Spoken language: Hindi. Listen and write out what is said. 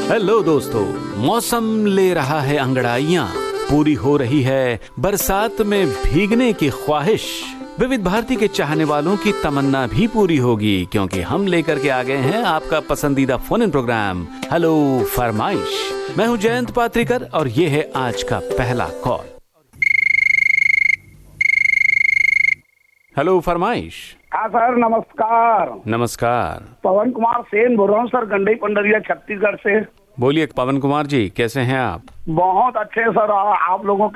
हेलो दोस्तों, मौसम ले रहा है अंगड़ाइयाँ, पूरी हो रही है बरसात में भीगने की ख्वाहिश। विविध भारती के चाहने वालों की तमन्ना भी पूरी होगी, क्योंकि हम लेकर के आ गए हैं आपका पसंदीदा फोन इन प्रोग्राम हेलो फरमाइश। मैं हूं जयंत पात्रिकर और ये है आज का पहला कॉल। हेलो फरमाइश। हाँ सर, नमस्कार। नमस्कार। पवन कुमार सेन बोल रहा हूँ सर, गंडई पंडरिया छत्तीसगढ़ से। बोलिए पवन कुमार जी, कैसे हैं आप? बहुत अच्छे सर। आप लोगों